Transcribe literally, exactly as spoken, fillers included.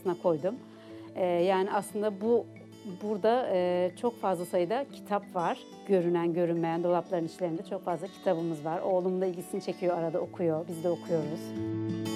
arasına koydum. Ee, yani aslında bu burada e, çok fazla sayıda kitap var. Görünen, görünmeyen dolapların içlerinde çok fazla kitabımız var. Oğlum da ilgisini çekiyor, arada okuyor, biz de okuyoruz.